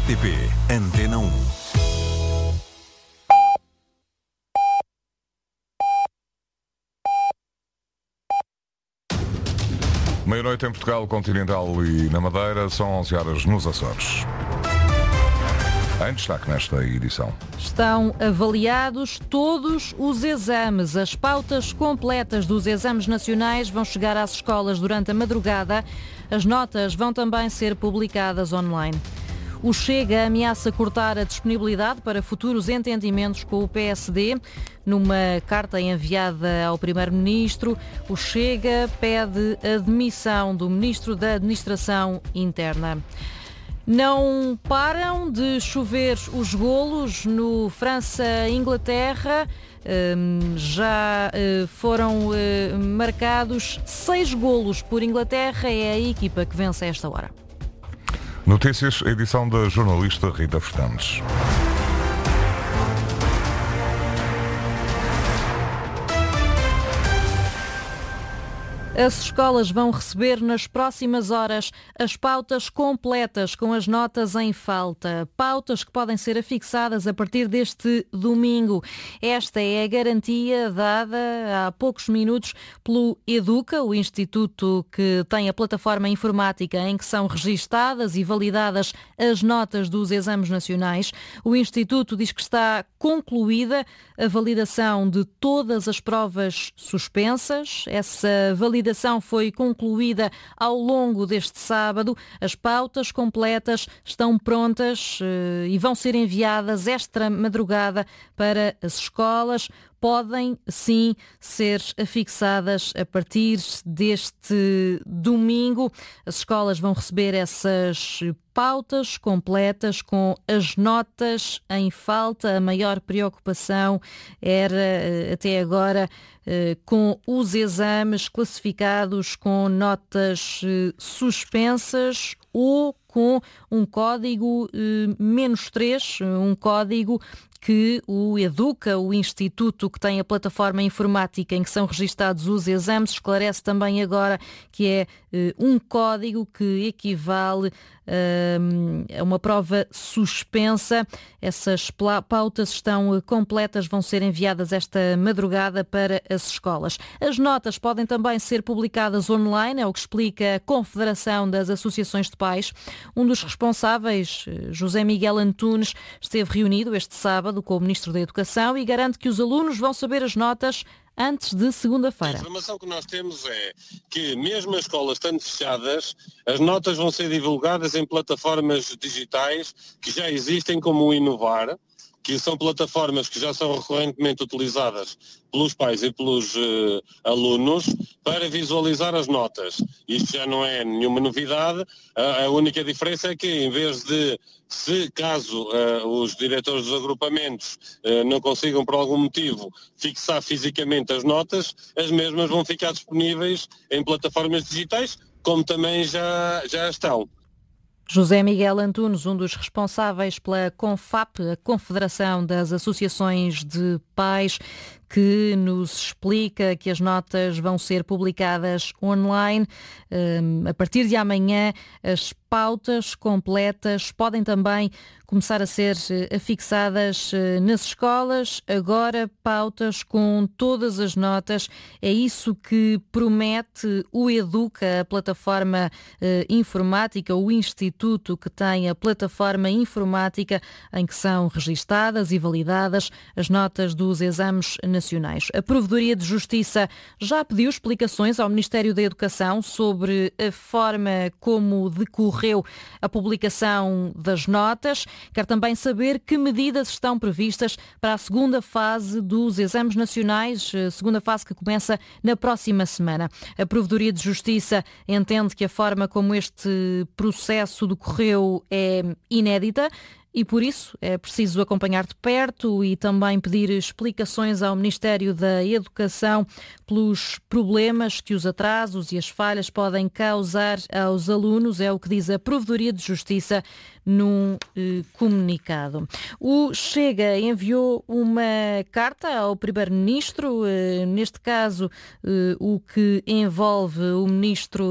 RTP Antena 1. Meia-noite em Portugal Continental e na Madeira, são 11 horas nos Açores. Em destaque nesta edição. Estão avaliados todos os exames. As pautas completas dos exames nacionais vão chegar às escolas durante a madrugada. As notas vão também ser publicadas online. O Chega ameaça cortar a disponibilidade para futuros entendimentos com o PSD. Numa carta enviada ao Primeiro-Ministro, o Chega pede a demissão do Ministro da Administração Interna. Não param de chover os golos no França-Inglaterra. Já foram marcados 6 golos por Inglaterra. É a equipa que vence a esta hora. Notícias, edição da jornalista Rita Fernandes. As escolas vão receber nas próximas horas as pautas completas com as notas em falta. Pautas que podem ser afixadas a partir deste domingo. Esta é a garantia dada há poucos minutos pelo Educa, o instituto que tem a plataforma informática em que são registadas e validadas as notas dos exames nacionais. O instituto diz que está concluída a validação de todas as provas suspensas. Essa validação foi concluída ao longo deste sábado. As pautas completas estão prontas e vão ser enviadas esta madrugada para as escolas. Podem, sim, ser afixadas a partir deste domingo. As escolas vão receber essas pautas completas com as notas em falta. A maior preocupação era, até agora, com os exames classificados com notas suspensas ou com um código -3, um código que o Educa, o instituto que tem a plataforma informática em que são registados os exames, esclarece também agora que é um código que equivale a uma prova suspensa. Essas pautas estão completas, vão ser enviadas esta madrugada para as escolas. As notas podem também ser publicadas online, é o que explica a Confederação das Associações de Pais. Um dos responsáveis, José Miguel Antunes, esteve reunido este sábado com o Ministro da Educação e garante que os alunos vão saber as notas antes de segunda-feira. A informação que nós temos é que, mesmo as escolas estando fechadas, as notas vão ser divulgadas em plataformas digitais que já existem, como o Inovar, que são plataformas que já são recorrentemente utilizadas pelos pais e pelos alunos para visualizar as notas. Isto já não é nenhuma novidade, a única diferença é que, em vez de, caso os diretores dos agrupamentos não consigam, por algum motivo, fixar fisicamente as notas, as mesmas vão ficar disponíveis em plataformas digitais, como também já estão. José Miguel Antunes, um dos responsáveis pela CONFAP, a Confederação das Associações de Pais, que nos explica que as notas vão ser publicadas online. A partir de amanhã, as pautas completas podem também começar a ser afixadas nas escolas. Agora, pautas com todas as notas. É isso que promete o Educa, a plataforma informática, o instituto que tem a plataforma informática em que são registadas e validadas as notas dos exames nacionais. A Provedoria de Justiça já pediu explicações ao Ministério da Educação sobre a forma como decorreu a publicação das notas. Quer também saber que medidas estão previstas para a segunda fase dos exames nacionais, a segunda fase que começa na próxima semana. A Provedoria de Justiça entende que a forma como este processo decorreu é inédita e, por isso, é preciso acompanhar de perto e também pedir explicações ao Ministério da Educação pelos problemas que os atrasos e as falhas podem causar aos alunos, é o que diz a Provedoria de Justiça num comunicado. O Chega enviou uma carta ao Primeiro-Ministro, neste caso o que envolve o Ministro